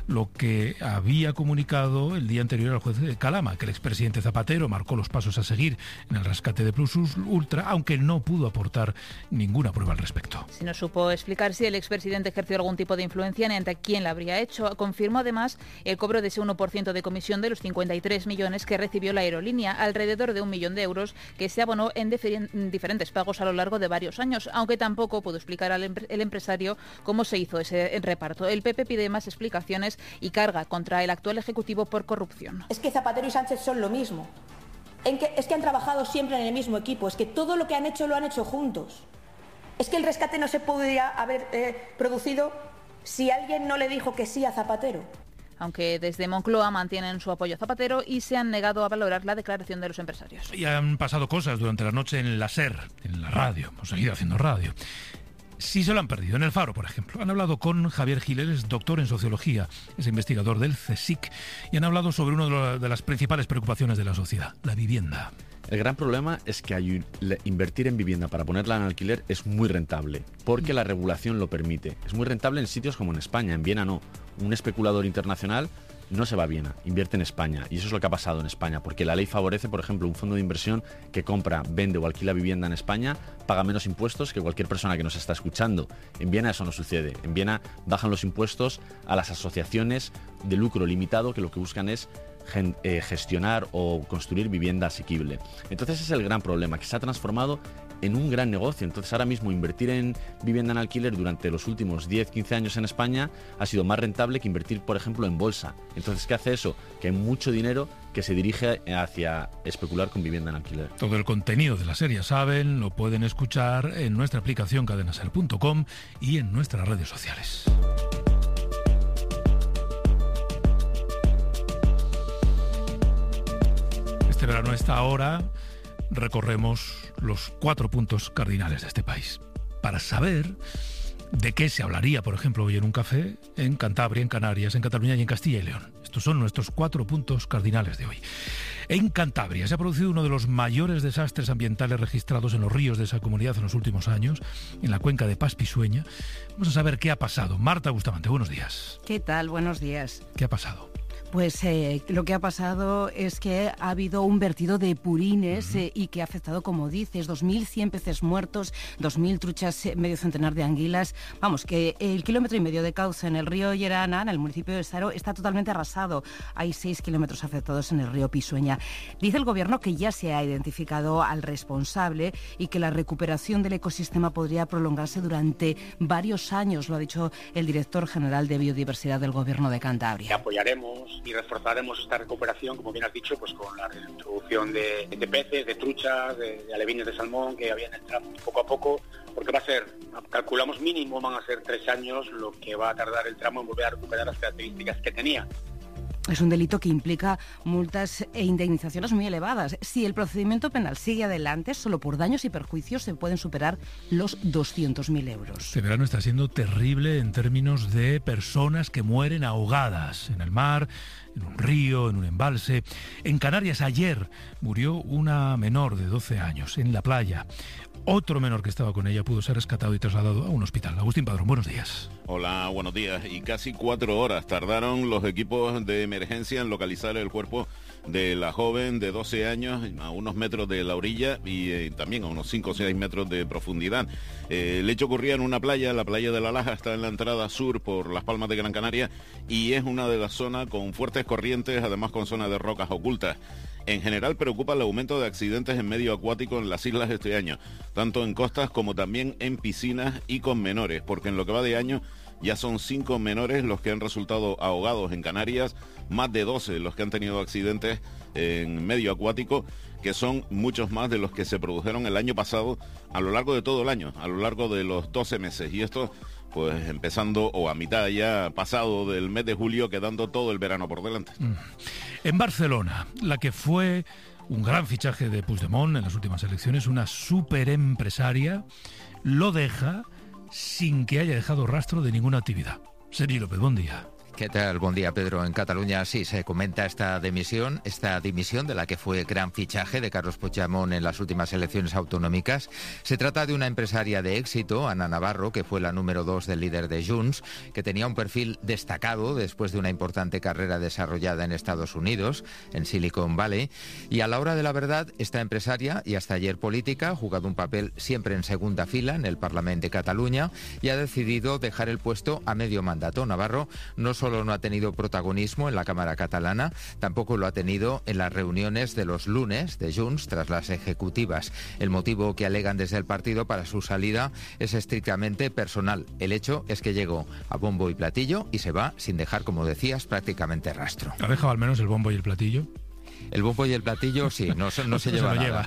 lo que había comunicado el día anterior al juez de Calama, que el expresidente Zapatero marcó los pasos a seguir en el rescate de Plus Ultra, aunque no pudo aportar ninguna prueba al respecto. Si no supo explicar si el expresidente ejerció algún tipo de influencia ni ante quién la habría hecho. Confirmó además el cobro de ese 1% de comisión de los 53 millones que recibió la aerolínea, alrededor de 1 millón de euros que se abonó en diferentes pagos a lo largo de varios años, aunque tampoco pudo explicar el empresario cómo se hizo ese reparto. El PP pide más explicaciones y carga contra el actual Ejecutivo por corrupción. Es que Zapatero y Sánchez son lo mismo. Es que han trabajado siempre en el mismo equipo. Es que todo lo que han hecho lo han hecho juntos. Es que el rescate no se podría haber producido si alguien no le dijo que sí a Zapatero. Aunque desde Moncloa mantienen su apoyo a Zapatero y se han negado a valorar la declaración de los empresarios. Y han pasado cosas durante la noche en la SER, en la radio. Hemos seguido haciendo radio. Sí se lo han perdido. En El Faro, por ejemplo. Han hablado con Javier Giles, doctor en sociología, es investigador del CSIC, y han hablado sobre una de las principales preocupaciones de la sociedad, la vivienda. El gran problema es que invertir en vivienda para ponerla en alquiler es muy rentable, porque la regulación lo permite. Es muy rentable en sitios como en España, en Viena no. Un especulador internacional no se va a Viena, invierte en España. Y eso es lo que ha pasado en España, porque la ley favorece, por ejemplo, un fondo de inversión que compra, vende o alquila vivienda en España, paga menos impuestos que cualquier persona que nos está escuchando. En Viena eso no sucede. En Viena bajan los impuestos a las asociaciones de lucro limitado que lo que buscan es gestionar o construir vivienda asequible. Entonces ese es el gran problema, que se ha transformado en un gran negocio. Entonces ahora mismo invertir en vivienda en alquiler durante los últimos 10-15 años en España ha sido más rentable que invertir, por ejemplo, en bolsa. Entonces, ¿qué hace eso? Que hay mucho dinero que se dirige hacia especular con vivienda en alquiler. Todo el contenido de la serie, saben, lo pueden escuchar en nuestra aplicación cadenaser.com y en nuestras redes sociales. Este verano, a esta hora, recorremos los 4 puntos cardinales de este país para saber de qué se hablaría, por ejemplo, hoy en un café en Cantabria, en Canarias, en Cataluña y en Castilla y León. Estos son nuestros 4 puntos cardinales de hoy. En Cantabria se ha producido uno de los mayores desastres ambientales registrados en los ríos de esa comunidad en los últimos años, en la cuenca de Paz-Pisueña. Vamos a saber qué ha pasado. Marta Bustamante, buenos días. ¿Qué tal? Buenos días. ¿Qué ha pasado? Pues lo que ha pasado es que ha habido un vertido de purines y que ha afectado, como dices, 2.100 peces muertos, 2.000 truchas, medio centenar de anguilas. Vamos, que el 1,5 kilómetros de cauce en el río Llerana, en el municipio de Saro, está totalmente arrasado. Hay 6 kilómetros afectados en el río Pisueña. Dice el Gobierno que ya se ha identificado al responsable y que la recuperación del ecosistema podría prolongarse durante varios años, lo ha dicho el director general de Biodiversidad del Gobierno de Cantabria. Apoyaremos y reforzaremos esta recuperación, como bien has dicho, pues con la reintroducción de peces, de truchas, de alevines de salmón que había en el tramo poco a poco, porque va a ser, calculamos mínimo, van a ser 3 años lo que va a tardar el tramo en volver a recuperar las características que tenía. Es un delito que implica multas e indemnizaciones muy elevadas. Si el procedimiento penal sigue adelante, solo por daños y perjuicios se pueden superar los 200.000 euros. Este verano está siendo terrible en términos de personas que mueren ahogadas en el mar, en un río, en un embalse. En Canarias ayer murió una menor de 12 años en la playa. Otro menor que estaba con ella pudo ser rescatado y trasladado a un hospital. Agustín Padrón, buenos días. Hola, buenos días. Y casi 4 horas tardaron los equipos de emergencia en localizar el cuerpo de la joven de 12 años a unos metros de la orilla y también a unos 5 o 6 metros de profundidad. El hecho ocurría en una playa, la playa de La Laja, está en la entrada sur por Las Palmas de Gran Canaria y es una de las zonas con fuertes corrientes, además con zonas de rocas ocultas. En general preocupa el aumento de accidentes en medio acuático en las islas este año, tanto en costas como también en piscinas y con menores, porque en lo que va de año ya son 5 menores los que han resultado ahogados en Canarias, más de 12 los que han tenido accidentes en medio acuático, que son muchos más de los que se produjeron el año pasado a lo largo de todo el año, a lo largo de los 12 meses. Y esto, pues empezando o a mitad ya pasado del mes de julio, quedando todo el verano por delante. En Barcelona, la que fue un gran fichaje de Puigdemont en las últimas elecciones, una superempresaria, lo deja sin que haya dejado rastro de ninguna actividad. Sergi López, buen día. ¿Qué tal? Buen día, Pedro. En Cataluña sí se comenta esta dimisión de la que fue gran fichaje de Carlos Puigdemont en las últimas elecciones autonómicas. Se trata de una empresaria de éxito, Ana Navarro, que fue la número 2 del líder de Junts, que tenía un perfil destacado después de una importante carrera desarrollada en Estados Unidos, en Silicon Valley. Y a la hora de la verdad, esta empresaria, y hasta ayer política, ha jugado un papel siempre en segunda fila en el Parlamento de Cataluña y ha decidido dejar el puesto a medio mandato. Navarro no solo no ha tenido protagonismo en la Cámara catalana, tampoco lo ha tenido en las reuniones de los lunes de Junts tras las ejecutivas. El motivo que alegan desde el partido para su salida es estrictamente personal. El hecho es que llegó a bombo y platillo y se va sin dejar, como decías, prácticamente rastro. ¿Ha dejado al menos el bombo y el platillo? El bombo y el platillo, sí, no se lleva nada.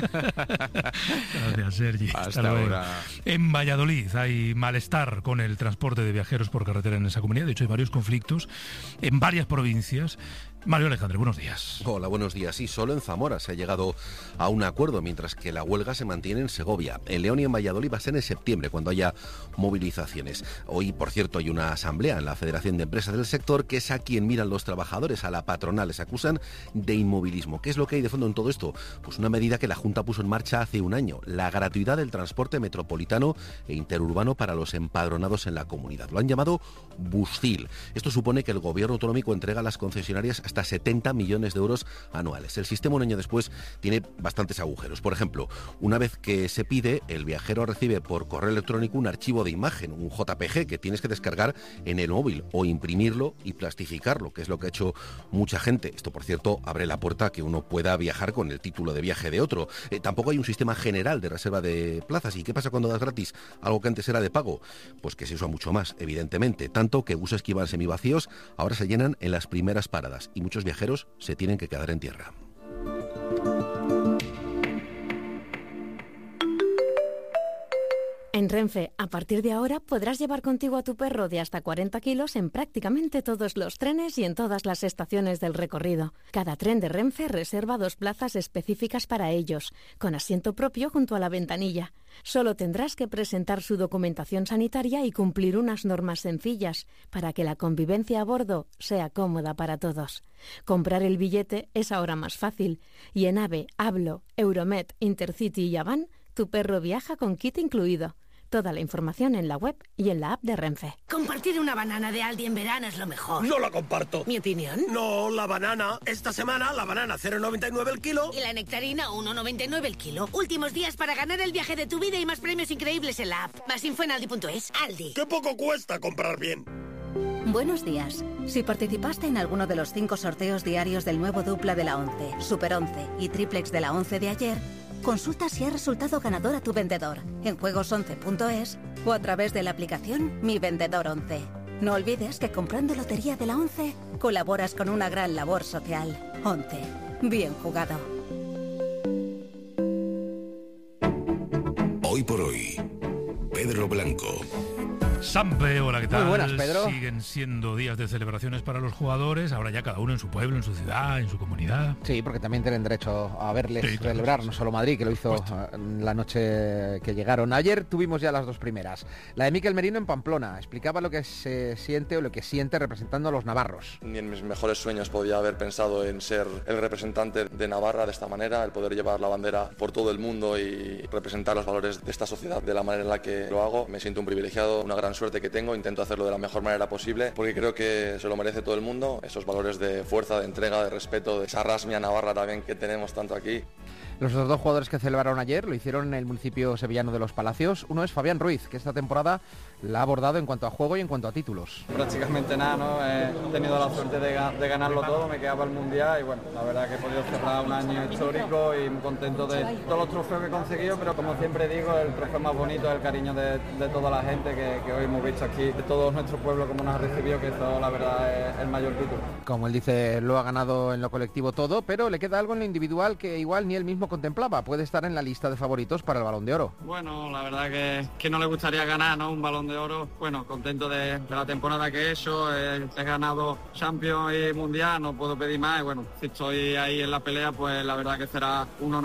Gracias, Sergi. Hasta ahora. En Valladolid hay malestar con el transporte de viajeros por carretera en esa comunidad. De hecho, hay varios conflictos en varias provincias. Mario Alejandre, buenos días. Hola, buenos días. Sí, solo en Zamora se ha llegado a un acuerdo, mientras que la huelga se mantiene en Segovia. En León y en Valladolid va a ser en septiembre, cuando haya movilizaciones. Hoy, por cierto, hay una asamblea en la Federación de Empresas del sector, que es a quien miran los trabajadores, a la patronal. Les acusan de inmovilismo. ¿Qué es lo que hay de fondo en todo esto? Pues una medida que la Junta puso en marcha hace un año, la gratuidad del transporte metropolitano e interurbano para los empadronados en la comunidad. Lo han llamado Buscil. Esto supone que el gobierno autonómico entrega a las concesionarias hasta 70 millones de euros anuales. El sistema un año después tiene bastantes agujeros. Por ejemplo, una vez que se pide, el viajero recibe por correo electrónico un archivo de imagen, un JPG, que tienes que descargar en el móvil o imprimirlo y plastificarlo, que es lo que ha hecho mucha gente. Esto, por cierto, abre la puerta a que uno pueda viajar con el título de viaje de otro. Tampoco hay un sistema general de reserva de plazas. ¿Y qué pasa cuando das gratis algo que antes era de pago? Pues que se usa mucho más, evidentemente. Tanto que buses que iban semivacíos ahora se llenan en las primeras paradas y muchos viajeros se tienen que quedar en tierra. En Renfe, a partir de ahora podrás llevar contigo a tu perro de hasta 40 kilos en prácticamente todos los trenes y en todas las estaciones del recorrido. Cada tren de Renfe reserva 2 plazas específicas para ellos, con asiento propio junto a la ventanilla. Solo tendrás que presentar su documentación sanitaria y cumplir unas normas sencillas para que la convivencia a bordo sea cómoda para todos. Comprar el billete es ahora más fácil y en AVE, Hablo, Euromed, Intercity y Avan, tu perro viaja con kit incluido. Toda la información en la web y en la app de Renfe. Compartir una banana de Aldi en verano es lo mejor. No la comparto. ¿Mi opinión? No, la banana. Esta semana la banana 0,99 el kilo. Y la nectarina 1,99 el kilo. Últimos días para ganar el viaje de tu vida y más premios increíbles en la app. Más info en aldi.es. Aldi. ¡Qué poco cuesta comprar bien! Buenos días. Si participaste en alguno de los 5 sorteos diarios del nuevo dupla de la 11, Super 11 y triplex de la 11 de ayer, consulta si ha resultado ganador a tu vendedor en juegos11.es o a través de la aplicación Mi Vendedor 11. No olvides que comprando Lotería de la 11 colaboras con una gran labor social. 11. Bien jugado. Hoy por hoy, Pedro Blanco. Sampe, hola, ¿qué tal? Muy buenas, Pedro. Siguen siendo días de celebraciones para los jugadores, ahora ya cada uno en su pueblo, en su ciudad, en su comunidad. Sí, porque también tienen derecho a verles celebrar, no solo Madrid, que lo hizo la noche que llegaron. Ayer tuvimos ya las 2 primeras. La de Mikel Merino en Pamplona, explicaba lo que se siente o lo que siente representando a los navarros. Ni en mis mejores sueños podía haber pensado en ser el representante de Navarra de esta manera, el poder llevar la bandera por todo el mundo y representar los valores de esta sociedad de la manera en la que lo hago. Me siento un privilegiado, una gran suerte que tengo, intento hacerlo de la mejor manera posible porque creo que se lo merece todo el mundo, esos valores de fuerza, de entrega, de respeto, de esa rasmia navarra también que tenemos tanto aquí. Los otros 2 jugadores que celebraron ayer lo hicieron en el municipio sevillano de Los Palacios. Uno es Fabián Ruiz, que esta temporada la ha abordado en cuanto a juego y en cuanto a títulos. Prácticamente nada, ¿no? He tenido la suerte de ganarlo todo, me quedaba el Mundial y bueno, la verdad que he podido cerrar un año histórico y muy contento de todos los trofeos que he conseguido, pero como siempre digo, el trofeo más bonito es el cariño de toda la gente que hoy hemos visto aquí, de todo nuestro pueblo como nos ha recibido, que eso la verdad es el mayor título. Como él dice, lo ha ganado en lo colectivo todo, pero le queda algo en lo individual que igual ni él mismo contemplaba. Puede estar en la lista de favoritos para el Balón de Oro. Bueno, la verdad que no le gustaría ganar, ¿no? Un Balón de Oro. Bueno, contento de la temporada que he hecho. He ganado Champions y Mundial, no puedo pedir más. Y bueno, si estoy ahí en la pelea, pues la verdad que será un honor.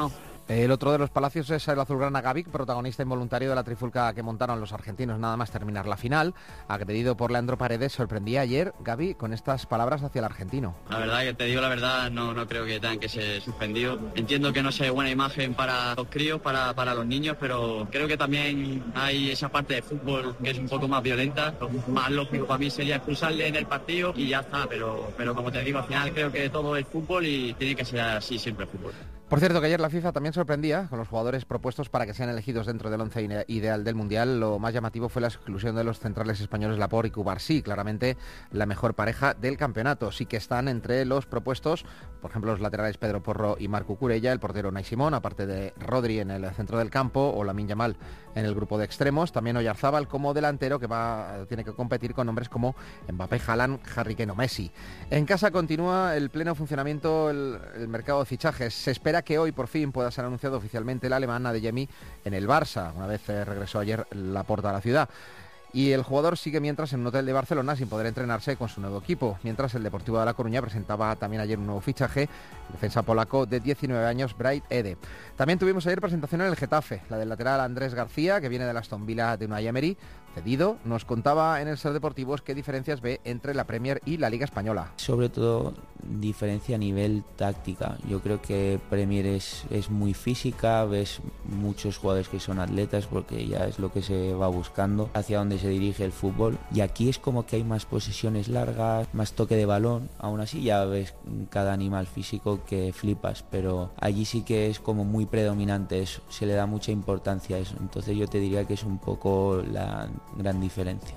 El otro de los palacios es el azulgrana Gavi, protagonista involuntario de la trifulca que montaron los argentinos nada más terminar la final. Agredido por Leandro Paredes, sorprendía ayer Gavi con estas palabras hacia el argentino. La verdad, que te digo la verdad, no creo que tengan que ser suspendidos. Entiendo que no sea buena imagen para los críos, para los niños, pero creo que también hay esa parte de fútbol que es un poco más violenta. Lo más lógico para mí sería expulsarle en el partido y ya está, pero como te digo, al final creo que todo es fútbol y tiene que ser así siempre el fútbol. Por cierto, que ayer la FIFA también sorprendía con los jugadores propuestos para que sean elegidos dentro del 11 ideal del Mundial. Lo más llamativo fue la exclusión de los centrales españoles Laporte y Cubarsí, claramente la mejor pareja del campeonato. Sí que están entre los propuestos, por ejemplo, los laterales Pedro Porro y Marc Cucurella, el portero Unai Simón, aparte de Rodri en el centro del campo o Lamine Yamal en el grupo de extremos. También Oyarzábal como delantero, que tiene que competir con nombres como Mbappé, Haaland, Harry Kane o Messi. En casa continúa el pleno funcionamiento el mercado de fichajes. Se espera que hoy por fin pueda ser anunciado oficialmente el alemán Adeyemi en el Barça, una vez regresó ayer Laporta a la ciudad. Y el jugador sigue mientras en un hotel de Barcelona sin poder entrenarse con su nuevo equipo, mientras el Deportivo de La Coruña presentaba también ayer un nuevo fichaje, el defensa polaco de 19 años, Bright Ede. También tuvimos ayer presentación en el Getafe, la del lateral Andrés García, que viene de la Aston Villa de Unai Emery, cedido. Nos contaba en el Ser Deportivos qué diferencias ve entre la Premier y la Liga Española. Sobre todo diferencia a nivel táctica. Yo creo que Premier es muy física, ves muchos jugadores que son atletas porque ya es lo que se va buscando, hacia dónde se dirige el fútbol, y aquí es como que hay más posesiones largas, más toque de balón. Aún así ya ves cada animal físico que flipas, pero allí sí que es como muy predominante eso, se le da mucha importancia a eso, entonces yo te diría que es un poco la gran diferencia.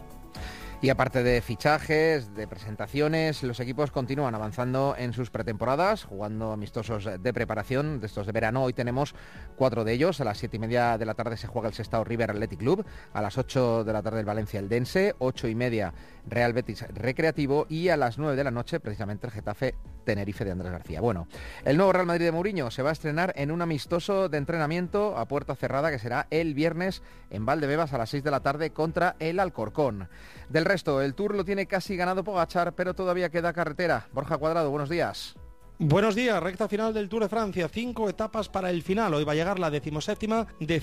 Y aparte de fichajes, de presentaciones, los equipos continúan avanzando en sus pretemporadas, jugando amistosos de preparación de estos de verano. Hoy tenemos 4 de ellos. A las 7:30 de la tarde se juega el Sestao River Athletic Club, a las 8 de la tarde el Valencia Eldense, 8:30 Real Betis Recreativo y a las 9 de la noche precisamente el Getafe Tenerife de Andrés García. Bueno, el nuevo Real Madrid de Mourinho se va a estrenar en un amistoso de entrenamiento a puerta cerrada que será el viernes en Valdebebas a las 6 de la tarde contra el Alcorcón. Del resto, el Tour lo tiene casi ganado Pogačar, pero todavía queda carretera. Borja Cuadrado, buenos días. Buenos días, recta final del Tour de Francia, 5 etapas para el final. Hoy va a llegar la 17ª de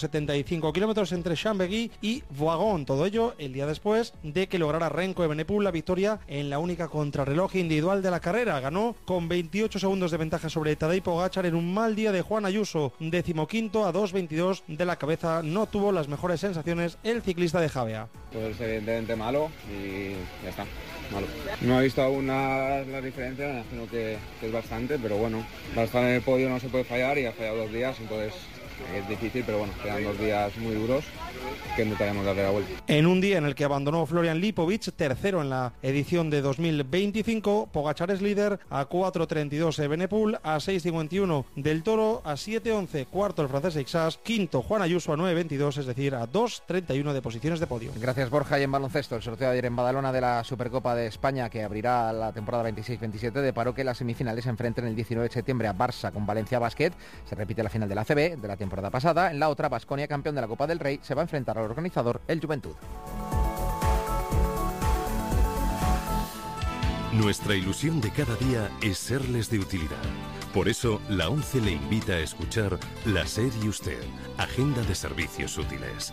175 kilómetros entre Chambéry y Voiron. Todo ello el día después de que lograra Remco Evenepoel la victoria en la única contrarreloj individual de la carrera. Ganó con 28 segundos de ventaja sobre Tadej Pogačar en un mal día de Juan Ayuso. 15º a 2:22 de la cabeza. No tuvo las mejores sensaciones el ciclista de Javea. Pues evidentemente malo y ya está. Malo. No he visto aún las diferencias, me imagino que es bastante, pero bueno, para estar en el podio no se puede fallar y ha fallado 2 días, entonces es difícil, pero bueno, quedan 2 días muy duros que intentaremos darle la vuelta. En un día en el que abandonó Florian Lipovic, tercero en la edición de 2025, Pogačar es líder a 4:32 Evenepoel, a 6:51 Del Toro, a 7:11 cuarto el francés Eixas, quinto Juan Ayuso a 9:22, es decir, a 2:31 de posiciones de podio. Gracias, Borja. Y en baloncesto, el sorteo de ayer en Badalona de la Supercopa de España, que abrirá la temporada 26-27, deparó que las semifinales se enfrenten el 19 de septiembre a Barça con Valencia Basket. Se repite la final de la ACB de la temporada pasada. En la otra, Baskonia, campeón de la Copa del Rey, se va a enfrentar al organizador, el Juventud. Nuestra ilusión de cada día es serles de utilidad. Por eso, la ONCE le invita a escuchar La SER y Usted, Agenda de Servicios Útiles.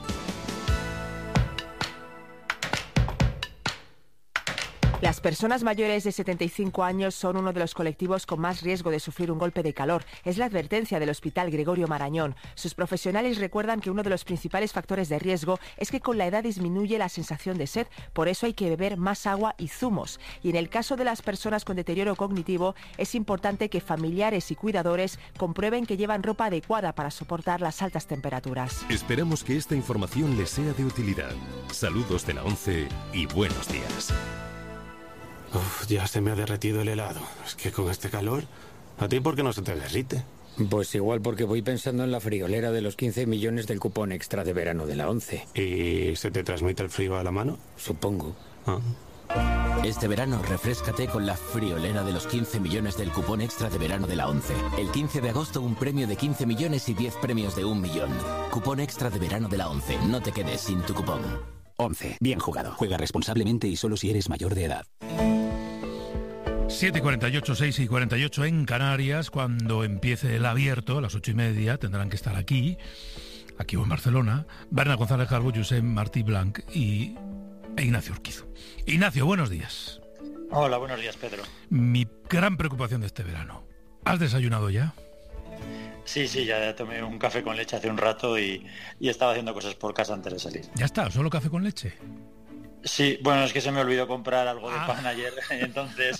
Las personas mayores de 75 años son uno de los colectivos con más riesgo de sufrir un golpe de calor. Es la advertencia del Hospital Gregorio Marañón. Sus profesionales recuerdan que uno de los principales factores de riesgo es que con la edad disminuye la sensación de sed. Por eso hay que beber más agua y zumos. Y en el caso de las personas con deterioro cognitivo, es importante que familiares y cuidadores comprueben que llevan ropa adecuada para soportar las altas temperaturas. Esperamos que esta información les sea de utilidad. Saludos de la ONCE y buenos días. Uf, ya se me ha derretido el helado. Es que con este calor, ¿a ti por qué no se te derrite? Pues igual porque voy pensando en la friolera de los 15 millones del cupón extra de verano de la ONCE. ¿Y se te transmite el frío a la mano? Supongo. Este verano refréscate con la friolera de los 15 millones del cupón extra de verano de la ONCE. El 15 de agosto un premio de 15 millones y 10 premios de 1 millón. Cupón extra de verano de la ONCE. No te quedes sin tu cupón. ONCE. Bien jugado. Juega responsablemente y solo si eres mayor de edad. 7:48, 6:48 en Canarias. Cuando empiece el abierto, a las 8:30, tendrán que estar aquí o en Barcelona, Berna González Calvo, Josep Martí Blanc e Ignacio Urquizo. Ignacio, buenos días. Hola, buenos días, Pedro. Mi gran preocupación de este verano. ¿Has desayunado ya? Sí, ya tomé un café con leche hace un rato y estaba haciendo cosas por casa antes de salir. ¿Ya está? ¿Solo café con leche? Sí, bueno, es que se me olvidó comprar algo de pan ayer, entonces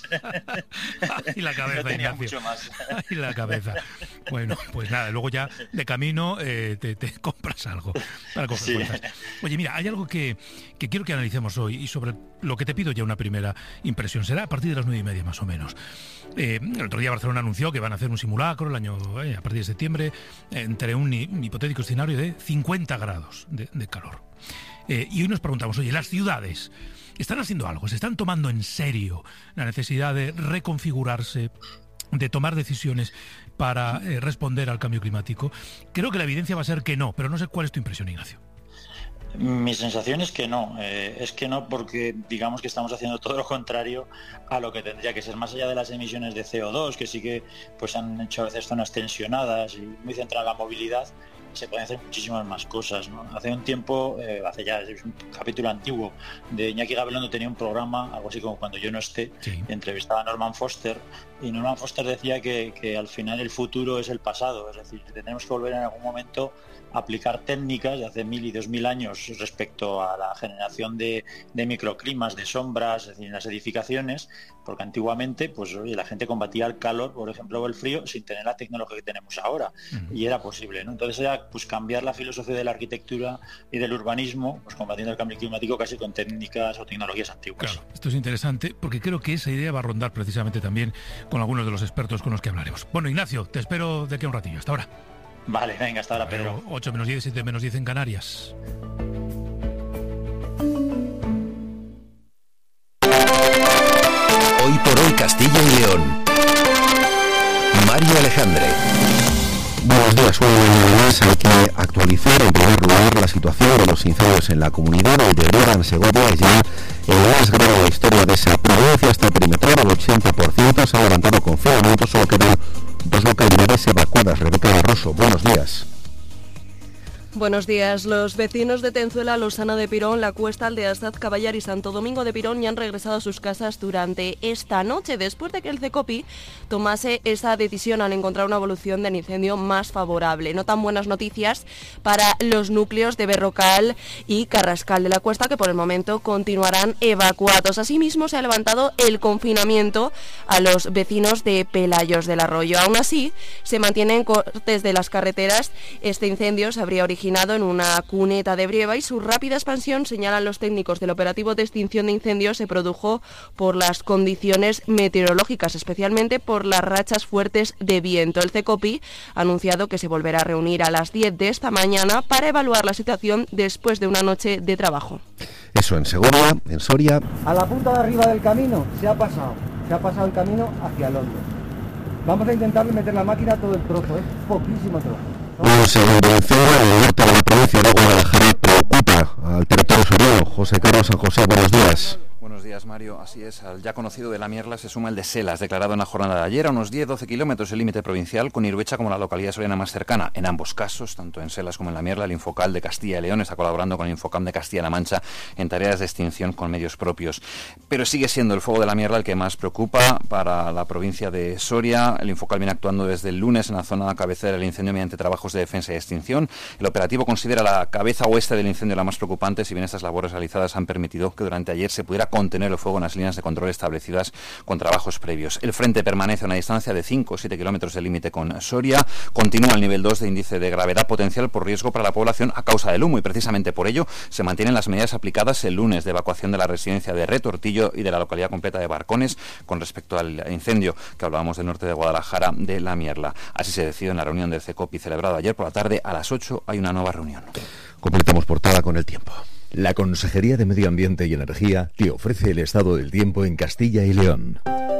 y la cabeza, no tenía Ignacio. mucho más. Y la cabeza. Bueno, pues nada, luego ya de camino te compras algo para coger fuerzas. Oye, mira, hay algo que quiero que analicemos hoy y sobre lo que te pido ya una primera impresión. Será a partir de las 9:30 más o menos. El otro día Barcelona anunció que van a hacer un simulacro el año a partir de septiembre entre un hipotético escenario de 50 grados de calor. Y hoy nos preguntamos, oye, ¿las ciudades están haciendo algo? ¿Se están tomando en serio la necesidad de reconfigurarse, de tomar decisiones para responder al cambio climático? Creo que la evidencia va a ser que no, pero no sé cuál es tu impresión, Ignacio. Mi sensación es que no, porque digamos que estamos haciendo todo lo contrario a lo que tendría que ser, más allá de las emisiones de CO2, que sí que pues han hecho a veces zonas tensionadas y muy centrada en la movilidad. Se pueden hacer muchísimas más cosas, ¿no? Hace un tiempo, hace ya es un capítulo antiguo de Iñaki Gabilondo, tenía un programa, algo así como Cuando yo no esté, entrevistaba a Norman Foster, y Norman Foster decía que al final el futuro es el pasado, es decir, tenemos que volver en algún momento a aplicar técnicas de hace 1000 y 2000 años respecto a la generación de microclimas, de sombras, es decir, en las edificaciones, porque antiguamente pues oye, la gente combatía el calor, por ejemplo, o el frío sin tener la tecnología que tenemos ahora, y era posible, ¿no? Entonces era pues cambiar la filosofía de la arquitectura y del urbanismo, pues combatiendo el cambio climático casi con técnicas o tecnologías antiguas. Claro, esto es interesante porque creo que esa idea va a rondar precisamente también con algunos de los expertos con los que hablaremos. Bueno, Ignacio, te espero de aquí a un ratillo. Hasta ahora. Vale, venga, hasta ahora, Pedro. 8 menos 10, 7 menos 10 en Canarias. Hoy por hoy Castilla y León. Mario Alejandre. Buenos días, una mañana más. Hay que actualizar en primer lugar la situación de los incendios en la comunidad. El de Brera, en Segovia, es ya el más grave de la historia de esa provincia. Está perimetrado, el 80% se ha levantado confinamiento, solo quedan 2 localidades evacuadas. Rebeca Barroso, buenos días. Buenos días. Los vecinos de Tenzuela, Losana de Pirón, La Cuesta, Aldeasaz, Caballar y Santo Domingo de Pirón ya han regresado a sus casas durante esta noche, después de que el CECOPI tomase esa decisión al encontrar una evolución del incendio más favorable. No tan buenas noticias para los núcleos de Berrocal y Carrascal de la Cuesta, que por el momento continuarán evacuados. Asimismo, se ha levantado el confinamiento a los vecinos de Pelayos del Arroyo. Aún así, se mantienen cortes de las carreteras. Este incendio se habría originado en una cuneta de Brieva y su rápida expansión, señalan los técnicos del operativo de extinción de incendios, se produjo por las condiciones meteorológicas, especialmente por las rachas fuertes de viento. El CECOPI ha anunciado que se volverá a reunir a las 10 de esta mañana para evaluar la situación después de una noche de trabajo. Eso en Segovia, en Soria. A la punta de arriba del camino se ha pasado el camino hacia el hondo. Vamos a intentar meter la máquina todo el trozo, es poquísimo trozo. Un segundo incendio en el norte de la provincia de Guadalajara preocupa al territorio soriano. José Carlos San José, buenos días. Buenos días, Mario. Así es, al ya conocido de la Mierla se suma el de Selas, declarado en la jornada de ayer a unos 10-12 kilómetros del límite provincial, con Iruecha como la localidad soriana más cercana. En ambos casos, tanto en Selas como en la Mierla, el Infocal de Castilla y León está colaborando con el Infocam de Castilla-La Mancha en tareas de extinción con medios propios. Pero sigue siendo el fuego de la Mierla el que más preocupa para la provincia de Soria. El Infocal viene actuando desde el lunes en la zona cabecera del incendio mediante trabajos de defensa y extinción. El operativo considera la cabeza oeste del incendio la más preocupante, si bien estas labores realizadas han permitido que durante ayer se pudiera contener el fuego en las líneas de control establecidas con trabajos previos. El frente permanece a una distancia de 5 o 7 kilómetros del límite con Soria. Continúa el nivel 2 de índice de gravedad potencial por riesgo para la población a causa del humo, y precisamente por ello se mantienen las medidas aplicadas el lunes de evacuación de la residencia de Retortillo y de la localidad completa de Barcones con respecto al incendio que hablábamos del norte de Guadalajara de la Mierla. Así se decidió en la reunión del CECOPI celebrada ayer por la tarde. A las 8 hay una nueva reunión. Completamos portada con el tiempo. La Consejería de Medio Ambiente y Energía te ofrece el estado del tiempo en Castilla y León.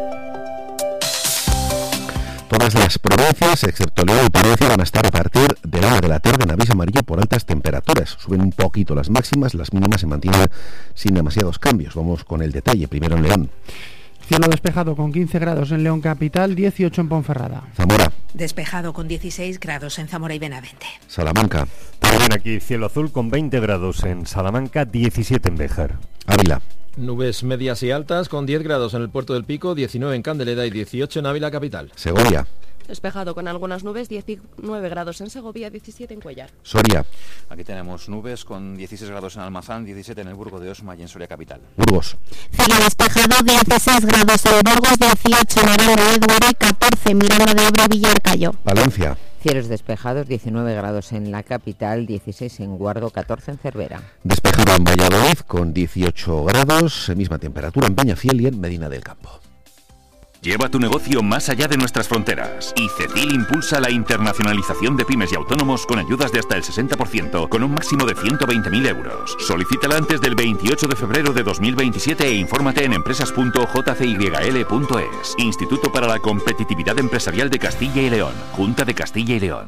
Todas las provincias, excepto León y Palencia, van a estar a partir de la 1 de la tarde en aviso amarillo por altas temperaturas. Suben un poquito las máximas, las mínimas se mantienen sin demasiados cambios. Vamos con el detalle, primero en León. Cielo despejado con 15 grados en León capital, 18 en Ponferrada. Zamora. Despejado con 16 grados en Zamora y Benavente. Salamanca. También aquí cielo azul con 20 grados en Salamanca, 17 en Béjar. Ávila. Nubes medias y altas con 10 grados en el Puerto del Pico, 19 en Candeleda y 18 en Ávila capital. Segovia. Despejado con algunas nubes, 19 grados en Segovia, 17 en Cuellar. Soria. Aquí tenemos nubes con 16 grados en Almazán, 17 en el Burgo de Osma y en Soria capital. Burgos. Cielo despejado, 16 grados en Burgos, 18 en Aranda de Duero y 14 en Miranda de Ebro, Villarcayo. Valencia. Cielos despejados, 19 grados en la capital, 16 en Guardo, 14 en Cervera. Despejado en Valladolid con 18 grados, misma temperatura en Peñafiel y en Medina del Campo. Lleva tu negocio más allá de nuestras fronteras. Y ICECIL impulsa la internacionalización de pymes y autónomos con ayudas de hasta el 60%, con un máximo de 120.000 euros. Solicítala antes del 28 de febrero de 2027 e infórmate en empresas.jcyl.es. Instituto para la Competitividad Empresarial de Castilla y León. Junta de Castilla y León.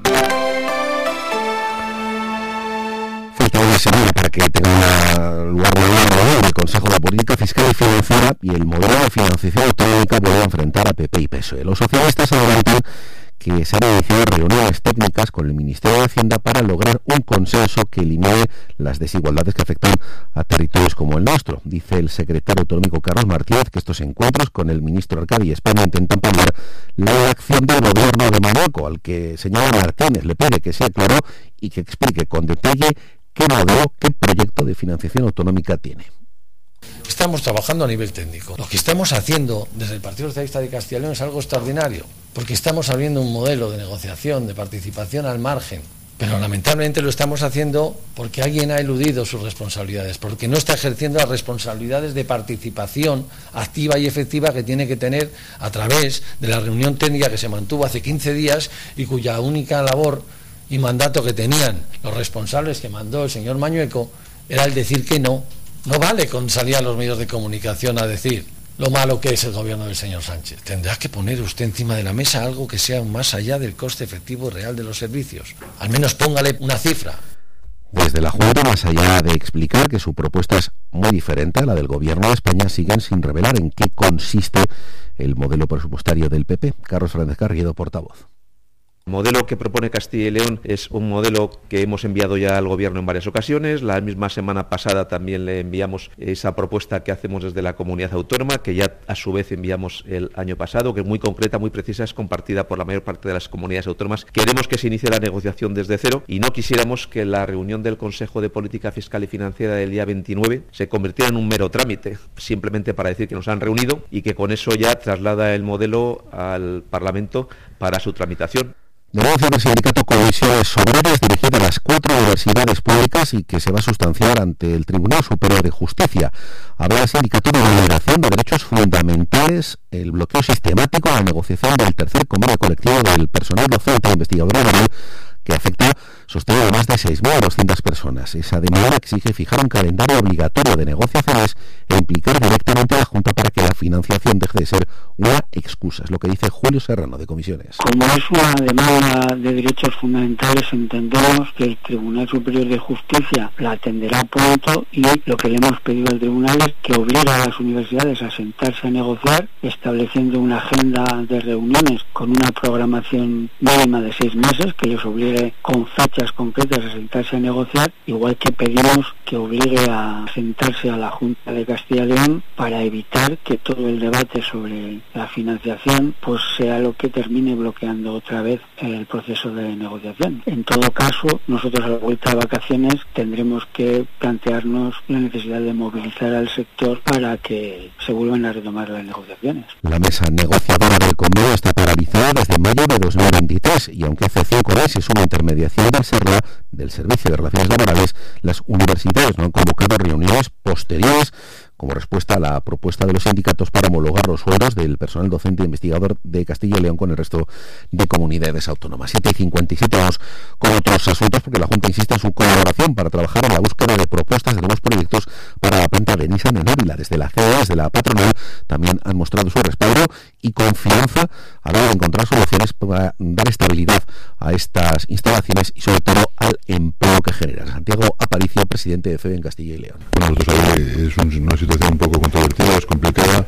Falta una semana para que tenga lugar el Consejo de Política Fiscal y Financiera y el modelo de financiación autonómica vuelve a enfrentar a PP y PSOE. Los socialistas adelantan que se han iniciado reuniones técnicas con el Ministerio de Hacienda para lograr un consenso que elimine las desigualdades que afectan a territorios como el nuestro. Dice el secretario autonómico Carlos Martínez que estos encuentros con el ministro Arcadi y España intentan paliar la acción del gobierno de Marruecos, al que señala Martínez le pide que sea claro y que explique con detalle qué modelo, qué proyecto de financiación autonómica tiene. Estamos trabajando a nivel técnico. Lo que estamos haciendo desde el Partido Socialista de Castilla y León es algo extraordinario, porque estamos abriendo un modelo de negociación, de participación al margen. Pero lamentablemente lo estamos haciendo porque alguien ha eludido sus responsabilidades, porque no está ejerciendo las responsabilidades de participación activa y efectiva que tiene que tener a través de la reunión técnica que se mantuvo hace 15 días y cuya única labor y mandato que tenían los responsables que mandó el señor Mañueco era el decir que no vale con salir a los medios de comunicación a decir lo malo que es el gobierno del señor Sánchez. Tendrá que poner usted encima de la mesa algo que sea más allá del coste efectivo real de los servicios. Al menos póngale una cifra. Desde la Junta, más allá de explicar que su propuesta es muy diferente a la del Gobierno de España, siguen sin revelar en qué consiste el modelo presupuestario del PP. Carlos Fernández Carriedo, portavoz. El modelo que propone Castilla y León es un modelo que hemos enviado ya al Gobierno en varias ocasiones. La misma semana pasada también le enviamos esa propuesta que hacemos desde la comunidad autónoma, que ya a su vez enviamos el año pasado, que es muy concreta, muy precisa, es compartida por la mayor parte de las comunidades autónomas. Queremos que se inicie la negociación desde cero y no quisiéramos que la reunión del Consejo de Política Fiscal y Financiera del día 29 se convirtiera en un mero trámite, simplemente para decir que nos han reunido y que con eso ya traslada el modelo al Parlamento para su tramitación. Denuncia del sindicato Comisiones Obreras dirigida a las 4 universidades públicas y que se va a sustanciar ante el Tribunal Superior de Justicia. Habla el sindicato de vulneración de derechos fundamentales, el bloqueo sistemático a la negociación del tercer convenio colectivo del personal docente e investigador laboral que afecta, sostiene, a más de 6.200 personas. Esa demanda exige fijar un calendario obligatorio de negociaciones e implicar directamente a la Junta para que la financiación deje de ser una excusa. Es lo que dice Julio Serrano, de Comisiones. Como es una demanda de derechos fundamentales, entendemos que el Tribunal Superior de Justicia la atenderá pronto y lo que le hemos pedido al Tribunal es que obligue a las universidades a sentarse a negociar, estableciendo una agenda de reuniones con una programación mínima de 6 meses, que les obligue con fechas concretas a sentarse a negociar, igual que pedimos que obligue a sentarse a la Junta de Castilla y León para evitar que todo el debate sobre la financiación pues sea lo que termine bloqueando otra vez el proceso de negociación. En todo caso, nosotros a la vuelta de vacaciones tendremos que plantearnos la necesidad de movilizar al sector para que se vuelvan a retomar las negociaciones. La mesa negociadora del convenio está paralizada desde mayo de 2023 y aunque hace 5 meses hubo intermediación del SERLA, del Servicio de Relaciones Laborales, las universidades no han convocado reuniones posteriores como respuesta a la propuesta de los sindicatos para homologar los sueldos del personal docente e investigador de Castilla y León con el resto de comunidades autónomas. 7:57, vamos con otros asuntos porque la Junta insiste en su colaboración para trabajar en la búsqueda de propuestas de nuevos proyectos para la planta de Nissan en Ávila. Desde la CEA, desde la patronal, también han mostrado su respaldo y confianza a la hora de encontrar soluciones para dar estabilidad a estas instalaciones y sobre todo al empleo que generan. Santiago Aparicio, presidente de FEB en Castilla y León. Bueno, nosotros ahí es una situación un poco controvertida, es complicada.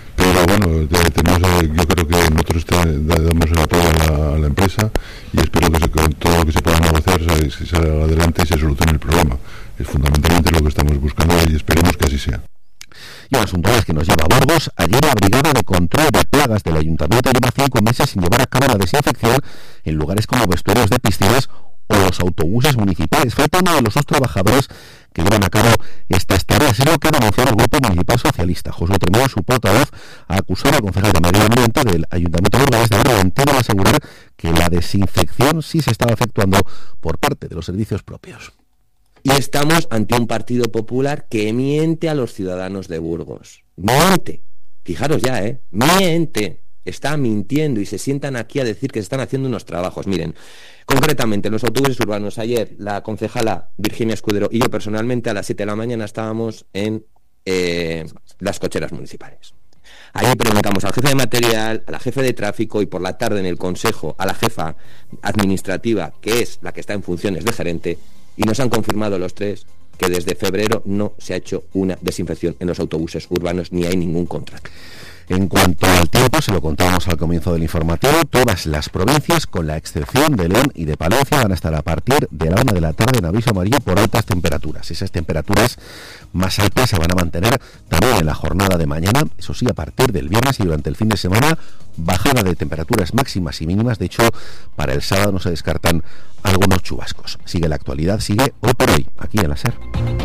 Pero bueno, yo creo que nosotros damos el apoyo a la empresa y espero que con todo lo que se pueda negociar se salga adelante y se solucione el problema. Es fundamentalmente lo que estamos buscando y esperemos que así sea. Y un asunto es que nos lleva a Burgos. Ayer la Brigada de Control de Plagas del Ayuntamiento lleva 5 meses sin llevar a cabo la desinfección en lugares como vestuarios de piscinas o los autobuses municipales. Falta uno de los 2 trabajadores que llevan a cabo estas tareas. Es lo que ha denunciado el Grupo Municipal Socialista. José Tremón, su portavoz, ha acusado al concejal de Medio Ambiente del Ayuntamiento de Burgos de haber mentido al asegurar que la desinfección sí se estaba efectuando por parte de los servicios propios. Y estamos ante un Partido Popular que miente a los ciudadanos de Burgos. Miente. Fijaros ya, miente. Está mintiendo y se sientan aquí a decir que se están haciendo unos trabajos. Miren, concretamente en los autobuses urbanos, ayer la concejala Virginia Escudero y yo personalmente a las 7 de la mañana estábamos en las cocheras municipales. Ahí preguntamos al jefe de material, a la jefe de tráfico y por la tarde en el consejo a la jefa administrativa, que es la que está en funciones de gerente, y nos han confirmado los 3 que desde febrero no se ha hecho una desinfección en los autobuses urbanos ni hay ningún contrato. En cuanto al tiempo, se lo contábamos al comienzo del informativo, todas las provincias, con la excepción de León y de Palencia, van a estar a partir de la 1 de la tarde en aviso amarillo por altas temperaturas. Esas temperaturas más altas se van a mantener también en la jornada de mañana, eso sí, a partir del viernes y durante el fin de semana, bajada de temperaturas máximas y mínimas. De hecho, para el sábado no se descartan algunos chubascos. Sigue la actualidad, sigue Hoy por Hoy, aquí en la SER.